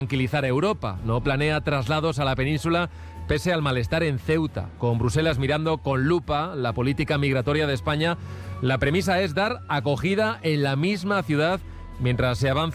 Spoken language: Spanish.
tranquilizar a Europa. No planea traslados a la península pese al malestar en Ceuta. Con Bruselas mirando con lupa la política migratoria de España, la premisa es dar acogida en la misma ciudad mientras se avanza